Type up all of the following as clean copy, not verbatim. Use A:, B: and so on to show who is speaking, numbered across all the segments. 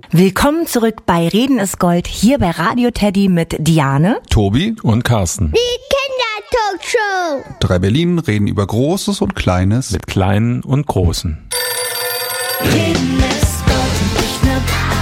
A: Willkommen zurück bei Reden ist Gold, hier bei Radio Teddy mit Diane,
B: Tobi und Carsten.
C: Die Kindertalkshow.
D: 3 Berlin reden über Großes und Kleines.
B: Mit Kleinen und Großen.
A: Reden ist Gold und nicht nur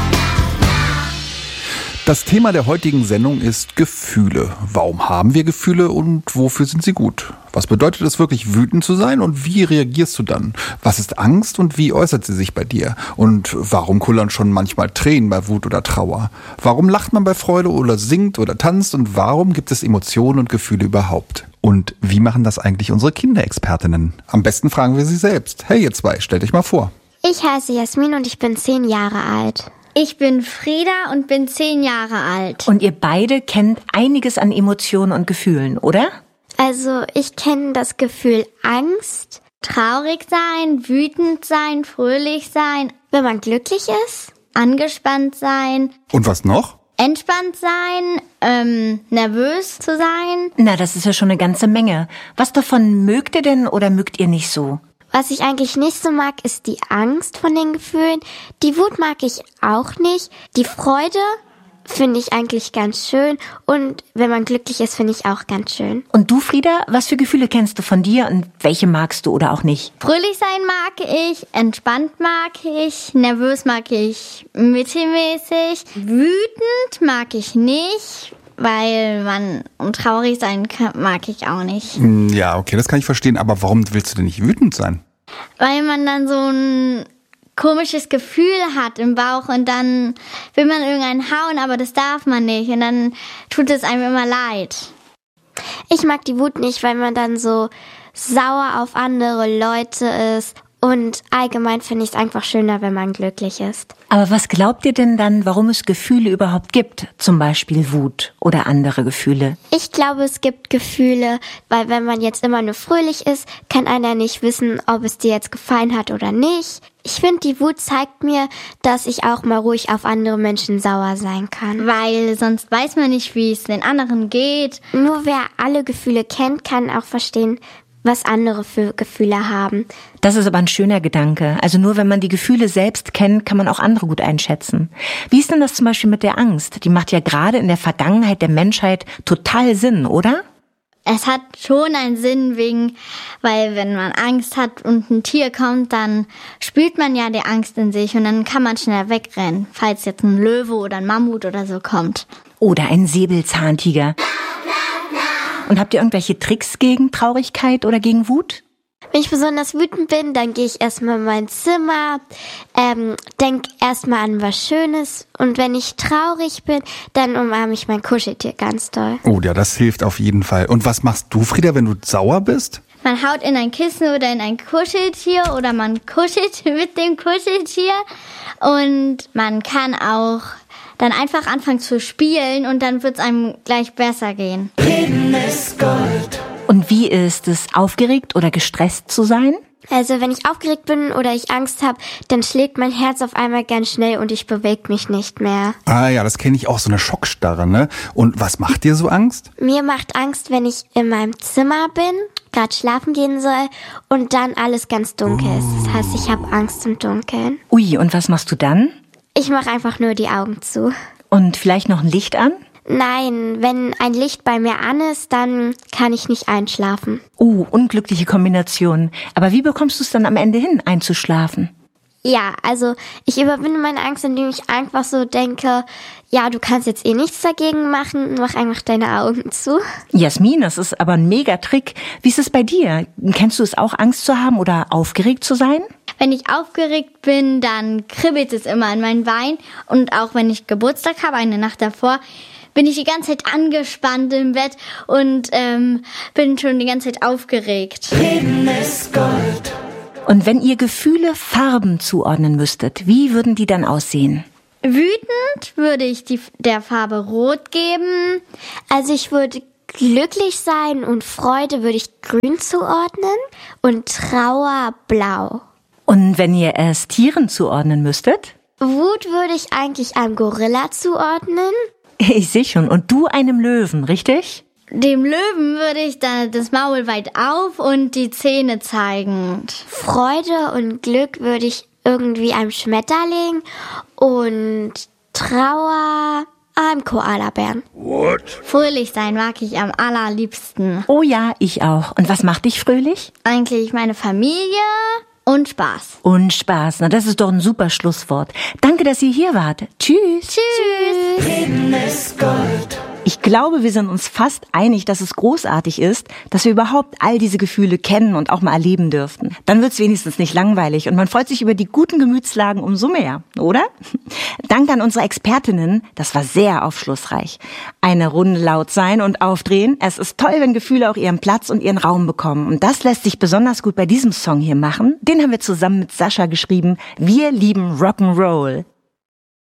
D: Das Thema der heutigen Sendung ist Gefühle. Warum haben wir Gefühle und wofür sind sie gut? Was bedeutet es wirklich, wütend zu sein und wie reagierst du dann? Was ist Angst und wie äußert sie sich bei dir? Und warum kullern schon manchmal Tränen bei Wut oder Trauer? Warum lacht man bei Freude oder singt oder tanzt? Und warum gibt es Emotionen und Gefühle überhaupt? Und wie machen das eigentlich unsere Kinderexpertinnen? Am besten fragen wir sie selbst. Hey ihr zwei, stellt euch mal vor.
C: Ich heiße Jasmin und ich bin 10 Jahre alt. Ich bin Frieda und bin 10 Jahre alt.
A: Und ihr beide kennt einiges an Emotionen und Gefühlen, oder?
C: Also ich kenne das Gefühl Angst, traurig sein, wütend sein, fröhlich sein, wenn man glücklich ist, angespannt sein,
D: Und was noch?
C: entspannt sein, nervös zu sein.
A: Na, das ist ja schon eine ganze Menge. Was davon mögt ihr denn oder mögt ihr nicht so?
C: Was ich eigentlich nicht so mag, ist die Angst von den Gefühlen. Die Wut mag ich auch nicht. Die Freude finde ich eigentlich ganz schön. Und wenn man glücklich ist, finde ich auch ganz schön.
A: Und du, Frieda, was für Gefühle kennst du von dir und welche magst du oder auch nicht?
C: Fröhlich sein mag ich, entspannt mag ich, nervös mag ich mittelmäßig, wütend mag ich nicht, und traurig sein mag ich auch nicht.
D: Ja, okay, das kann ich verstehen. Aber warum willst du denn nicht wütend sein?
C: Weil man dann so ein komisches Gefühl hat im Bauch und dann will man irgendeinen hauen, aber das darf man nicht und dann tut es einem immer leid. Ich mag die Wut nicht, weil man dann so sauer auf andere Leute ist. Und allgemein finde ich es einfach schöner, wenn man glücklich ist.
A: Aber was glaubt ihr denn dann, warum es Gefühle überhaupt gibt? Zum Beispiel Wut oder andere Gefühle?
C: Ich glaube, es gibt Gefühle, weil wenn man jetzt immer nur fröhlich ist, kann einer nicht wissen, ob es dir jetzt gefallen hat oder nicht. Ich finde, die Wut zeigt mir, dass ich auch mal ruhig auf andere Menschen sauer sein kann. Weil sonst weiß man nicht, wie es den anderen geht. Nur wer alle Gefühle kennt, kann auch verstehen, was andere für Gefühle haben.
A: Das ist aber ein schöner Gedanke. Also nur wenn man die Gefühle selbst kennt, kann man auch andere gut einschätzen. Wie ist denn das zum Beispiel mit der Angst? Die macht ja gerade in der Vergangenheit der Menschheit total Sinn, oder?
C: Es hat schon einen Sinn, weil wenn man Angst hat und ein Tier kommt, dann spürt man ja die Angst in sich und dann kann man schnell wegrennen, falls jetzt ein Löwe oder ein Mammut oder so kommt.
A: Oder ein Säbelzahntiger. Und habt ihr irgendwelche Tricks gegen Traurigkeit oder gegen Wut?
C: Wenn ich besonders wütend bin, dann gehe ich erstmal in mein Zimmer, denk erstmal an was Schönes. Und wenn ich traurig bin, dann umarme ich mein Kuscheltier ganz doll.
D: Oh ja, das hilft auf jeden Fall. Und was machst du, Frieda, wenn du sauer bist?
C: Man haut in ein Kissen oder in ein Kuscheltier oder man kuschelt mit dem Kuscheltier. Und man kann auch dann einfach anfangen zu spielen und dann wird es einem gleich besser gehen.
A: Reden ist Gold. Und wie ist es, aufgeregt oder gestresst zu sein?
C: Also wenn ich aufgeregt bin oder ich Angst habe, dann schlägt mein Herz auf einmal ganz schnell und ich bewege mich nicht mehr.
D: Ah ja, das kenne ich auch, so eine Schockstarre, ne? Und was macht dir so Angst?
C: Mir macht Angst, wenn ich in meinem Zimmer bin, gerade schlafen gehen soll und dann alles ganz dunkel ist. Das heißt, ich habe Angst im Dunkeln.
A: Ui, und was machst du dann?
C: Ich mache einfach nur die Augen zu.
A: Und vielleicht noch ein Licht an?
C: Nein, wenn ein Licht bei mir an ist, dann kann ich nicht einschlafen.
A: Oh, unglückliche Kombination. Aber wie bekommst du es dann am Ende hin, einzuschlafen?
C: Ja, also ich überwinde meine Angst, indem ich einfach so denke, ja, du kannst jetzt eh nichts dagegen machen, mach einfach deine Augen zu.
A: Jasmin, das ist aber ein Mega-Trick. Wie ist es bei dir? Kennst du es auch, Angst zu haben oder aufgeregt zu sein?
C: Wenn ich aufgeregt bin, dann kribbelt es immer an meinen Beinen. Und auch wenn ich Geburtstag habe, eine Nacht davor, bin ich die ganze Zeit angespannt im Bett und bin schon die ganze Zeit aufgeregt.
A: Reden ist Gold. Und wenn ihr Gefühle Farben zuordnen müsstet, wie würden die dann aussehen?
C: Wütend würde ich der Farbe Rot geben. Also ich würde glücklich sein und Freude würde ich Grün zuordnen und Trauer Blau.
A: Und wenn ihr es Tieren zuordnen müsstet?
C: Wut würde ich eigentlich einem Gorilla zuordnen.
A: Ich sehe schon. Und du einem Löwen, richtig?
C: Dem Löwen würde ich dann das Maul weit auf und die Zähne zeigend. Freude und Glück würde ich irgendwie einem Schmetterling und Trauer einem Koalabären.
E: Fröhlich sein mag ich am allerliebsten.
A: Oh ja, ich auch. Und was macht dich fröhlich?
E: Eigentlich meine Familie und Spaß.
A: Und Spaß. Na, das ist doch ein super Schlusswort. Danke, dass ihr hier wart. Tschüss.
E: Tschüss.
A: Ich glaube, wir sind uns fast einig, dass es großartig ist, dass wir überhaupt all diese Gefühle kennen und auch mal erleben dürften. Dann wird's wenigstens nicht langweilig und man freut sich über die guten Gemütslagen umso mehr, oder? Danke an unsere Expertinnen, das war sehr aufschlussreich. Eine Runde laut sein und aufdrehen. Es ist toll, wenn Gefühle auch ihren Platz und ihren Raum bekommen. Und das lässt sich besonders gut bei diesem Song hier machen. Den haben wir zusammen mit Sascha geschrieben. Wir lieben Rock'n'Roll.